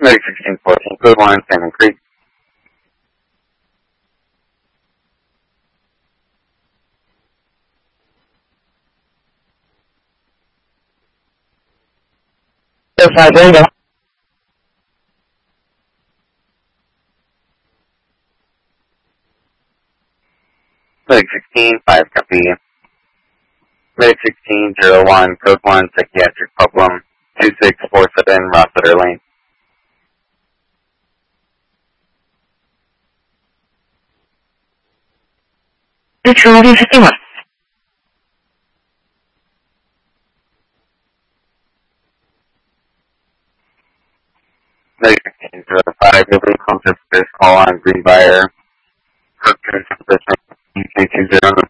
Medic 1614, code 1, Salmon Creek. Bingo. Medic 16, 5 copy. Medic 1601, code 1, psychiatric problem, 2647, Rossiter Lane. Medic 1605, you'll be closest to this call on Greenbrier. Code 2, 20,